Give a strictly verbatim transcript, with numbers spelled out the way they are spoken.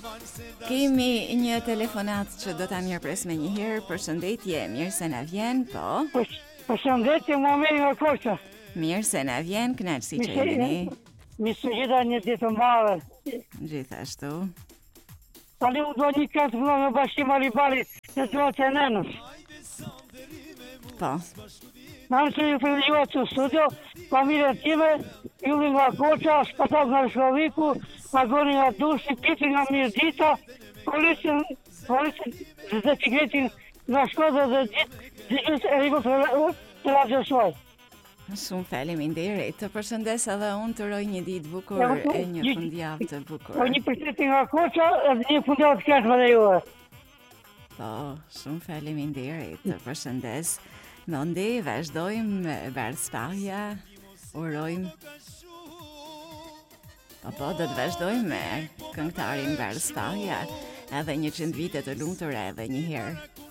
Kemi një telefonat që do ta mirëpres me një herë. Përshëndetje, mirë se na vjen, po. Përshëndetje, Muhamedi nga Koça. Mirë se na vjen, kënaqësi që jeni. Mi së gjitha një ditë të madhe. Gjithashtu. Tani u do një kënd vëlla me Bashkim Alibali në zonë e Nenës. Po. Në që ju përgjuat të studio, familjen time, Ylli nga Koqa, Shpatak nga Shkoviku, Agoni nga Dushi, Piti nga Mirdita, polisin, polisin dhe Tigretin nga Shkodra dhe gjithë gjithë e rikë të radiosoj. Shumë faleminderit. Të përshëndes edhe unë, të roj një ditë bukur e një fundjavë të bukur. Po një përshëndetje nga Koqa edhe një fundjavë të këndshme dhe juve. Po, shumë faleminderit. Të përshëndes. Mundi, vazhdojmë me Bardhsparja, urojmë. Po, do të vazhdojmë me këngëtarin Bardhsparja, edhe një qind vite të lumtur edhe një herë.